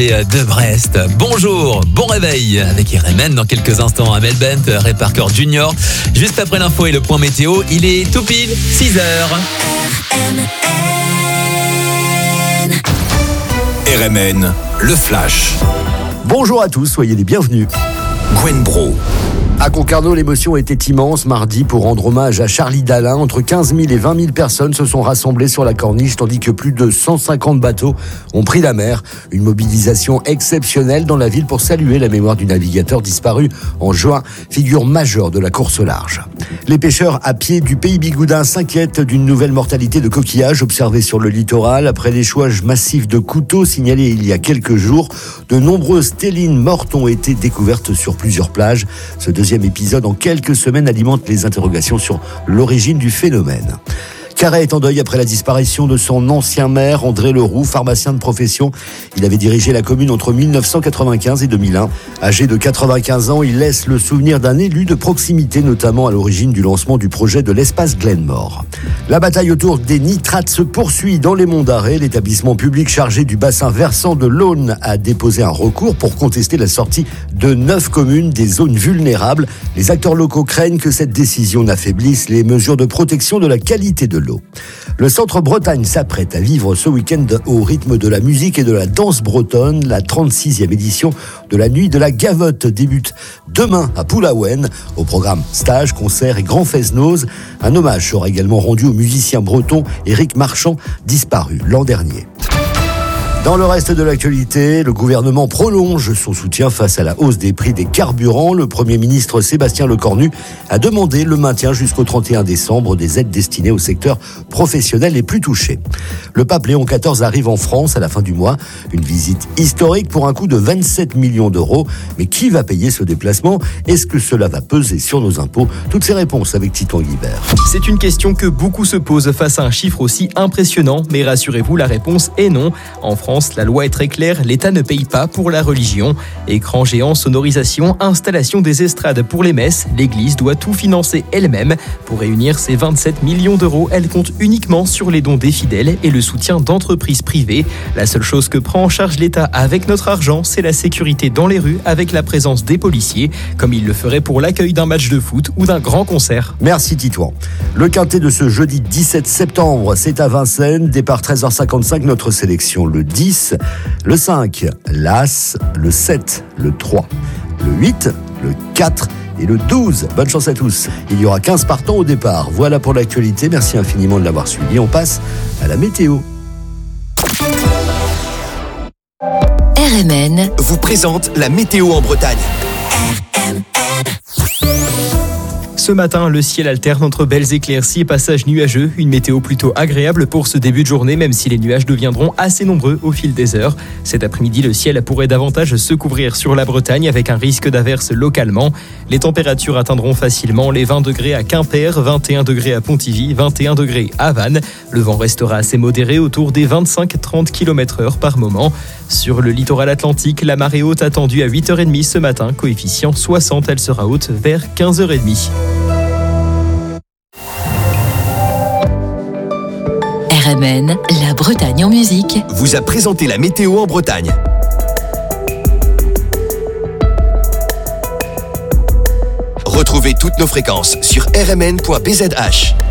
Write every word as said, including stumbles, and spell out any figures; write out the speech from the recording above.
De Brest. Bonjour, bon réveil avec R M N dans quelques instants. Amel Bent, Ray Parker Junior Juste après l'info et le point météo, il est tout pile six heures. R M N, le flash. Bonjour à tous, soyez les bienvenus. Gwen Bro. À Concarneau, l'émotion était immense mardi pour rendre hommage à Charlie Dalin. Entre quinze mille et vingt mille personnes se sont rassemblées sur la corniche, tandis que plus de cent cinquante bateaux ont pris la mer. Une mobilisation exceptionnelle dans la ville pour saluer la mémoire du navigateur disparu en juin, figure majeure de la course au large. Les pêcheurs à pied du pays Bigoudin s'inquiètent d'une nouvelle mortalité de coquillages observée sur le littoral. Après l'échouage massif de couteaux signalé il y a quelques jours, de nombreuses télines mortes ont été découvertes sur plusieurs plages. Ce deuxième épisode en quelques semaines alimente les interrogations sur l'origine du phénomène. Carhaix est en deuil après la disparition de son ancien maire, André Leroux, pharmacien de profession. Il avait dirigé la commune entre mille neuf cent quatre-vingt-quinze et deux mille un. Âgé de quatre-vingt-quinze ans, il laisse le souvenir d'un élu de proximité, notamment à l'origine du lancement du projet de l'espace Glenmore. La bataille autour des nitrates se poursuit dans les Monts d'Arrée. L'établissement public chargé du bassin versant de l'Aulne a déposé un recours pour contester la sortie de neuf communes des zones vulnérables. Les acteurs locaux craignent que cette décision n'affaiblisse les mesures de protection de la qualité de l'eau. Le Centre Bretagne s'apprête à vivre ce week-end au rythme de la musique et de la danse bretonne. La trente-sixième édition de la Nuit de la Gavotte débute demain à Poulaouen. Au programme stage, concerts et grands fest-noz. Un hommage sera également rendu au musicien breton Éric Marchand, disparu l'an dernier. Dans le reste de l'actualité, le gouvernement prolonge son soutien face à la hausse des prix des carburants. Le Premier ministre Sébastien Lecornu a demandé le maintien jusqu'au trente et un décembre des aides destinées au secteur professionnel les plus touchés. Le pape Léon quatorze arrive en France à la fin du mois. Une visite historique pour un coût de vingt-sept millions d'euros. Mais qui va payer ce déplacement ? Est-ce que cela va peser sur nos impôts ? Toutes ces réponses avec Titon Guibert. C'est une question que beaucoup se posent face à un chiffre aussi impressionnant. Mais rassurez-vous, la réponse est non. En France, la loi est très claire, l'État ne paye pas pour la religion. Écran géant, sonorisation, installation des estrades pour les messes, l'Église doit tout financer elle-même. Pour réunir ces vingt-sept millions d'euros, elle compte uniquement sur les dons des fidèles et le soutien d'entreprises privées. La seule chose que prend en charge l'État avec notre argent, c'est la sécurité dans les rues avec la présence des policiers, comme il le ferait pour l'accueil d'un match de foot ou d'un grand concert. Merci Titouan. Le quintet de ce jeudi dix-sept septembre, c'est à Vincennes. Départ treize heures cinquante-cinq, notre sélection le dix, le cinq, l'As, le sept, le trois, le huit, le quatre et le douze. Bonne chance à tous. Il y aura quinze partants au départ. Voilà pour l'actualité. Merci infiniment de l'avoir suivi. On passe à la météo. R M N vous présente la météo en Bretagne. Ce matin, le ciel alterne entre belles éclaircies et passages nuageux. Une météo plutôt agréable pour ce début de journée, même si les nuages deviendront assez nombreux au fil des heures. Cet après-midi, le ciel pourrait davantage se couvrir sur la Bretagne avec un risque d'averse localement. Les températures atteindront facilement les vingt degrés à Quimper, vingt et un degrés à Pontivy, vingt et un degrés à Vannes. Le vent restera assez modéré autour des vingt-cinq à trente kilomètres heure par moment. Sur le littoral atlantique, la marée haute attendue à huit heures trente ce matin, coefficient soixante, elle sera haute vers quinze heures trente. R M N, la Bretagne en musique, vous a présenté la météo en Bretagne. Retrouvez toutes nos fréquences sur r m n point b z h.